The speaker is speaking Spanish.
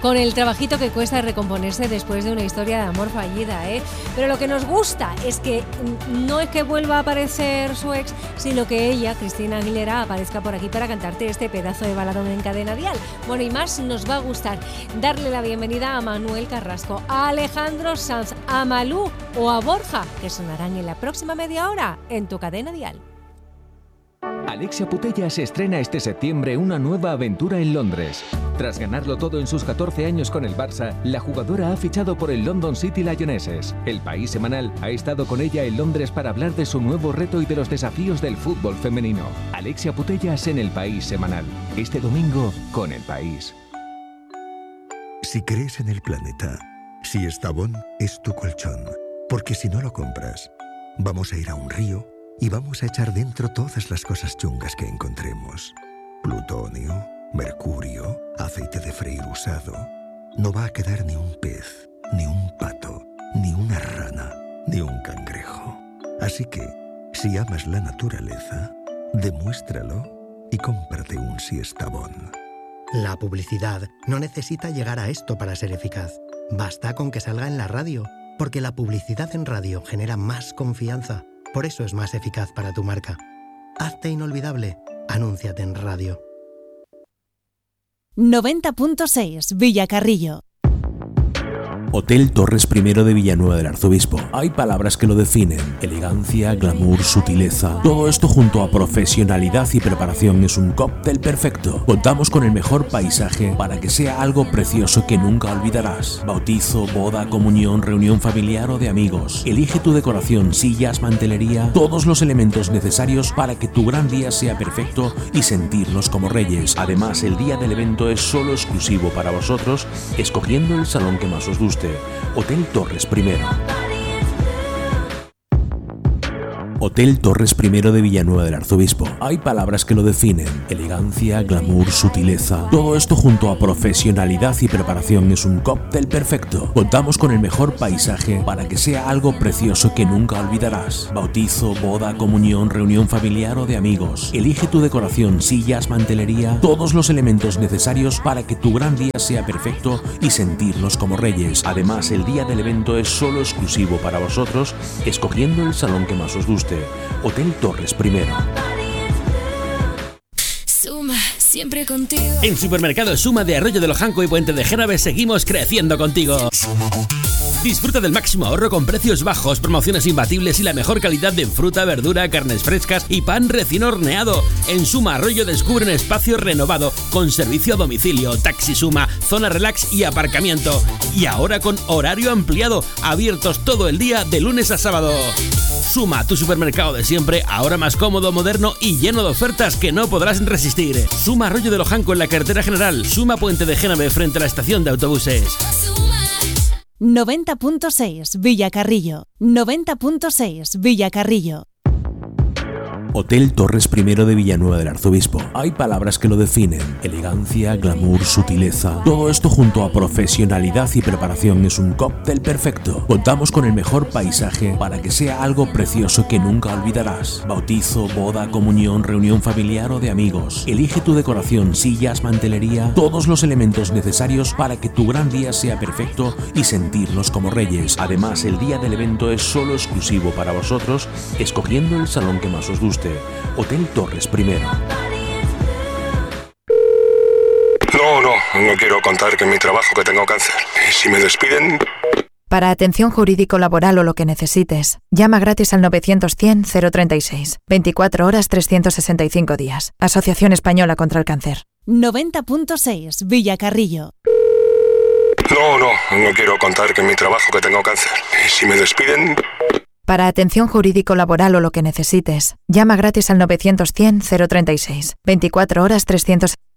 con el trabajito que cuesta recomponerse después de una historia de amor fallida, ¿eh? Pero lo que nos gusta es que no es que vuelva a aparecer su ex, sino que ella, Cristina Aguilera, aparezca por aquí para cantarte este pedazo de baladón en Cadena Dial. Bueno, y más nos va a gustar darle la bienvenida a Manuel Carrasco, a Alejandro Sanz, a Malú o a Borja, que sonarán en la próxima media hora en tu Cadena Dial. Alexia Putellas estrena este septiembre una nueva aventura en Londres. Tras ganarlo todo en sus 14 años con el Barça, la jugadora ha fichado por el London City Lionesses. El País Semanal ha estado con ella en Londres para hablar de su nuevo reto y de los desafíos del fútbol femenino. Alexia Putellas en El País Semanal. Este domingo con El País. Si crees en el planeta, si Estavón es tu colchón, porque si no lo compras, vamos a ir a un río y vamos a echar dentro todas las cosas chungas que encontremos. Plutonio, mercurio, aceite de freír usado. No va a quedar ni un pez, ni un pato, ni una rana, ni un cangrejo. Así que, si amas la naturaleza, demuéstralo y cómprate un Siestabón. La publicidad no necesita llegar a esto para ser eficaz. Basta con que salga en la radio, porque la publicidad en radio genera más confianza. Por eso es más eficaz para tu marca. Hazte inolvidable. Anúnciate en radio. 90.6 Villacarrillo. Hotel Torres I de Villanueva del Arzobispo. Hay palabras que lo definen: elegancia, glamour, sutileza. Todo esto junto a profesionalidad y preparación es un cóctel perfecto. Contamos con el mejor paisaje para que sea algo precioso que nunca olvidarás. Bautizo, boda, comunión, reunión familiar o de amigos. Elige tu decoración, sillas, mantelería, todos los elementos necesarios para que tu gran día sea perfecto y sentirnos como reyes. Además, el día del evento es solo exclusivo para vosotros, escogiendo el salón que más os guste. Hotel Torres I. Hotel Torres I de Villanueva del Arzobispo. Hay palabras que lo definen: elegancia, glamour, sutileza. Todo esto junto a profesionalidad y preparación es un cóctel perfecto. Contamos con el mejor paisaje para que sea algo precioso que nunca olvidarás. Bautizo, boda, comunión, reunión familiar o de amigos. Elige tu decoración, sillas, mantelería, todos los elementos necesarios para que tu gran día sea perfecto y sentirnos como reyes. Además, el día del evento es solo exclusivo para vosotros, escogiendo el salón que más os guste. Hotel Torres I. Suma, siempre contigo. En Supermercado Suma de Arroyo de Lojanco y Puente de Génove seguimos creciendo contigo. Disfruta del máximo ahorro con precios bajos, promociones imbatibles y la mejor calidad de fruta, verdura, carnes frescas y pan recién horneado. En Suma Arroyo descubre un espacio renovado con servicio a domicilio, taxi Suma, zona relax y aparcamiento. Y ahora con horario ampliado, abiertos todo el día de lunes a sábado. Suma, tu supermercado de siempre, ahora más cómodo, moderno y lleno de ofertas que no podrás resistir. Suma Arroyo de Lojanco en la carretera general, Suma Puente de Génove frente a la estación de autobuses. 90.6 Villacarrillo. 90.6 Villacarrillo. Hotel Torres I de Villanueva del Arzobispo. Hay palabras que lo definen: elegancia, glamour, sutileza. Todo esto junto a profesionalidad y preparación es un cóctel perfecto. Contamos con el mejor paisaje para que sea algo precioso que nunca olvidarás. Bautizo, boda, comunión, reunión familiar o de amigos. Elige tu decoración, sillas, mantelería, todos los elementos necesarios para que tu gran día sea perfecto y sentirnos como reyes. Además, el día del evento es solo exclusivo para vosotros, escogiendo el salón que más os guste. Hotel Torres I. No quiero contar que en mi trabajo que tengo cáncer. ¿Y si me despiden? Para atención jurídico-laboral o lo que necesites, llama gratis al 900-100-036. 24 horas, 365 días. Asociación Española contra el Cáncer. 90.6 Villacarrillo. No quiero contar que en mi trabajo que tengo cáncer. ¿Y si me despiden? Para atención jurídico-laboral o lo que necesites, llama gratis al 900-100-036. 24 horas, 300...